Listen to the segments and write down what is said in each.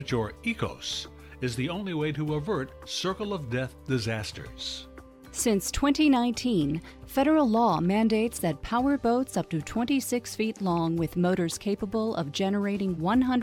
or ECOS, is the only way to avert circle of death disasters. Since 2019, federal law mandates that power boats up to 26 feet long with motors capable of generating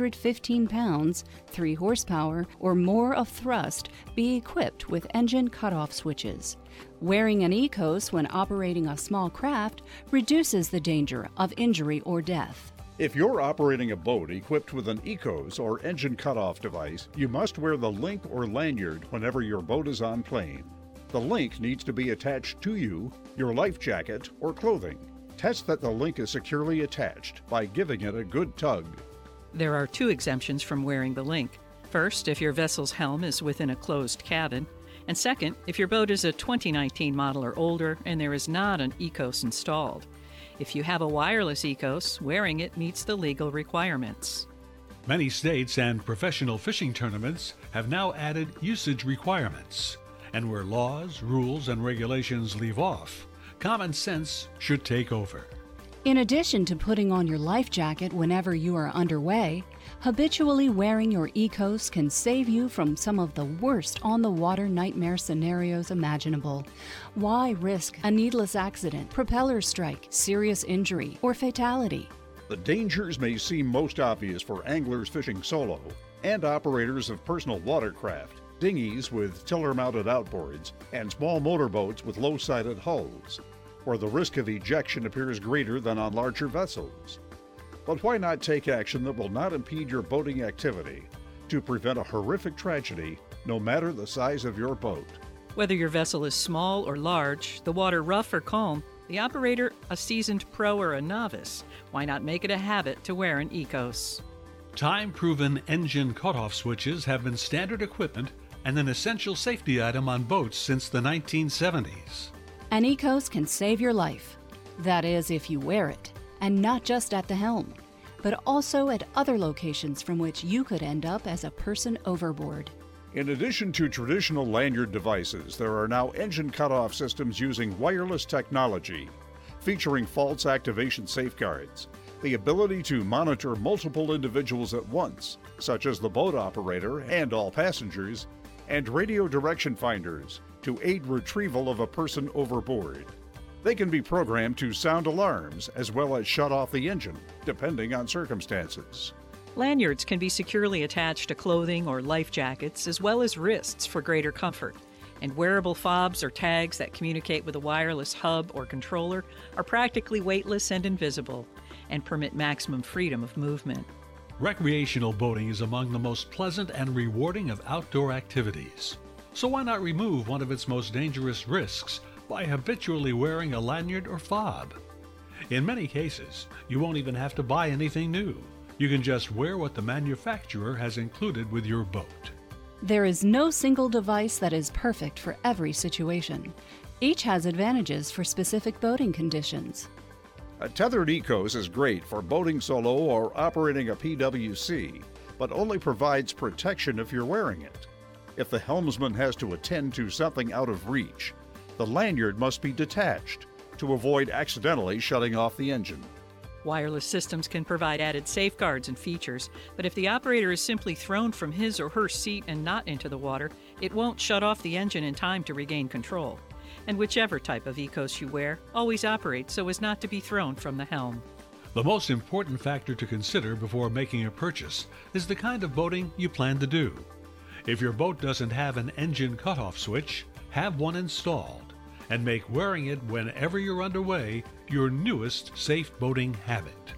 115 pounds, 3 horsepower, or more of thrust be equipped with engine cutoff switches. Wearing an ECOS when operating a small craft reduces the danger of injury or death. If you're operating a boat equipped with an ECOS or engine cutoff device, you must wear the link or lanyard whenever your boat is on plane. The link needs to be attached to you, your life jacket, or clothing. Test that the link is securely attached by giving it a good tug. There are 2 exemptions from wearing the link. First, if your vessel's helm is within a closed cabin. And second, if your boat is a 2019 model or older and there is not an ECOS installed. If you have a wireless ECOS, wearing it meets the legal requirements. Many states and professional fishing tournaments have now added usage requirements. And where laws, rules, and regulations leave off, common sense should take over. In addition to putting on your life jacket whenever you are underway, habitually wearing your ECOS can save you from some of the worst on-the-water nightmare scenarios imaginable. Why risk a needless accident, propeller strike, serious injury, or fatality? The dangers may seem most obvious for anglers fishing solo and operators of personal watercraft, dinghies with tiller-mounted outboards, and small motorboats with low-sided hulls, where the risk of ejection appears greater than on larger vessels. But why not take action that will not impede your boating activity to prevent a horrific tragedy, no matter the size of your boat? Whether your vessel is small or large, the water rough or calm, the operator a seasoned pro or a novice, why not make it a habit to wear an ECOS? Time-proven engine cutoff switches have been standard equipment and an essential safety item on boats since the 1970s. An ECOS can save your life. That is, if you wear it, and not just at the helm, but also at other locations from which you could end up as a person overboard. In addition to traditional lanyard devices, there are now engine cutoff systems using wireless technology, featuring false activation safeguards, the ability to monitor multiple individuals at once, such as the boat operator and all passengers, and radio direction finders to aid retrieval of a person overboard. They can be programmed to sound alarms as well as shut off the engine, depending on circumstances. Lanyards can be securely attached to clothing or life jackets, as well as wrists for greater comfort. And wearable fobs or tags that communicate with a wireless hub or controller are practically weightless and invisible, and permit maximum freedom of movement. Recreational boating is among the most pleasant and rewarding of outdoor activities. So why not remove one of its most dangerous risks by habitually wearing a lanyard or fob? In many cases, you won't even have to buy anything new. You can just wear what the manufacturer has included with your boat. There is no single device that is perfect for every situation. Each has advantages for specific boating conditions. A tethered ECOS is great for boating solo or operating a PWC, but only provides protection if you're wearing it. If the helmsman has to attend to something out of reach, the lanyard must be detached to avoid accidentally shutting off the engine. Wireless systems can provide added safeguards and features, but if the operator is simply thrown from his or her seat and not into the water, it won't shut off the engine in time to regain control. And whichever type of ECOS you wear, always operate so as not to be thrown from the helm. The most important factor to consider before making a purchase is the kind of boating you plan to do. If your boat doesn't have an engine cutoff switch, have one installed, and make wearing it whenever you're underway your newest safe boating habit.